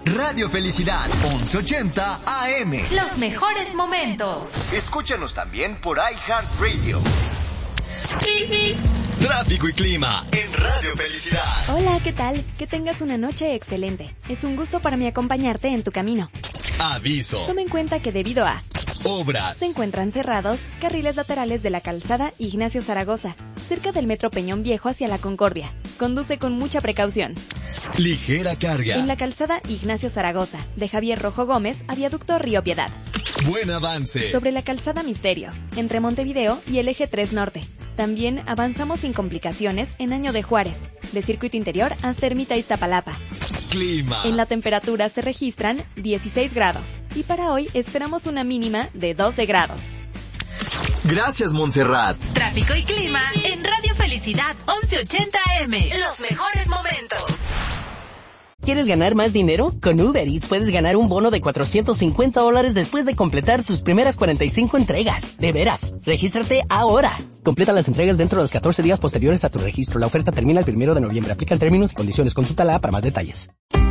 Radio Felicidad, 1180 AM. Los mejores momentos. Escúchanos también por iHeartRadio. Tráfico y clima en Radio Felicidad. Hola, ¿qué tal? Que tengas una noche excelente. Es un gusto para mí acompañarte en tu camino. Aviso. Toma en cuenta que debido a obras, se encuentran cerrados carriles laterales de la calzada Ignacio Zaragoza, cerca del Metro Peñón Viejo hacia La Concordia. Conduce con mucha precaución. Ligera carga. En la calzada Ignacio Zaragoza, de Javier Rojo Gómez a Viaducto Río Piedad. Buen avance. Sobre la calzada Misterios, entre Montevideo y el Eje 3 Norte. También avanzamos sin complicaciones en Año de Juárez, de Circuito Interior hasta Ermita Iztapalapa. Clima. En la temperatura se registran 16 grados y para hoy esperamos una mínima de 12 grados. Gracias, Montserrat. Tráfico y clima en Radio Felicidad 1180 AM. Los mejores momentos. ¿Quieres ganar más dinero? Con Uber Eats puedes ganar un bono de $450 después de completar tus primeras 45 entregas. De veras, regístrate ahora. Completa las entregas dentro de los 14 días posteriores a tu registro. La oferta termina el 1 de noviembre. Aplican términos y condiciones. Consulta la para más detalles.